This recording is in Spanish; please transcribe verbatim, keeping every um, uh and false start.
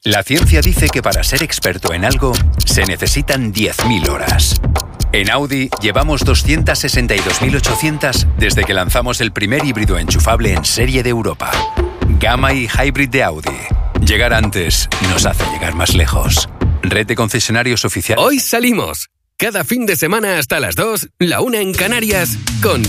La ciencia dice que para ser experto en algo se necesitan diez mil horas. En Audi llevamos doscientas sesenta y dos mil ochocientas desde que lanzamos el primer híbrido enchufable en serie de Europa. Gamma y Hybrid de Audi. Llegar antes nos hace llegar más lejos. Red de concesionarios oficiales. Hoy salimos. Cada fin de semana hasta las dos, la una en Canarias, con